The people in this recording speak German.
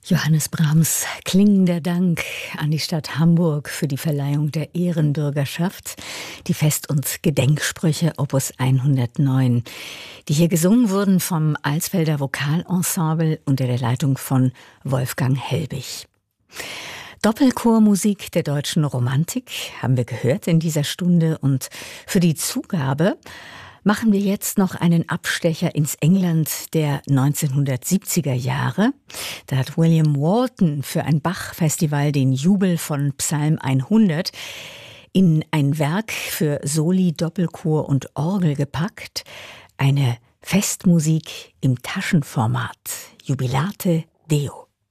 Johannes Brahms klingender Dank an die Stadt Hamburg für die Verleihung der Ehrenbürgerschaft, die Fest- und Gedenksprüche Opus 109, die hier gesungen wurden vom Alsfelder Vokalensemble unter der Leitung von Wolfgang Helbig. Doppelchormusik der deutschen Romantik haben wir gehört in dieser Stunde, und für die Zugabe machen wir jetzt noch einen Abstecher ins England der 1970er Jahre. Da hat William Walton für ein Bach-Festival den Jubel von Psalm 100 in ein Werk für Soli, Doppelchor und Orgel gepackt. Eine Festmusik im Taschenformat. Jubilate Deo.